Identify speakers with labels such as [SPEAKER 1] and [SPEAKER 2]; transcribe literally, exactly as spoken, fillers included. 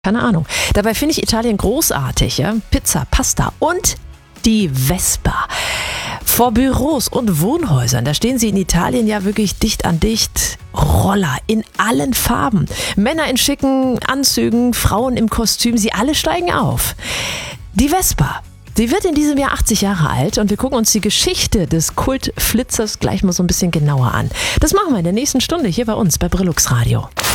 [SPEAKER 1] Keine Ahnung. Dabei finde ich Italien großartig. Ja? Pizza, Pasta und die Vespa. Vor Büros und Wohnhäusern, da stehen sie in Italien ja wirklich dicht an dicht. Roller in allen Farben. Männer in schicken Anzügen, Frauen im Kostüm, sie alle steigen auf. Die Vespa. Sie wird in diesem Jahr achtzig Jahre alt und wir gucken uns die Geschichte des Kultflitzers gleich mal so ein bisschen genauer an. Das machen wir in der nächsten Stunde hier bei uns bei Brillux Radio.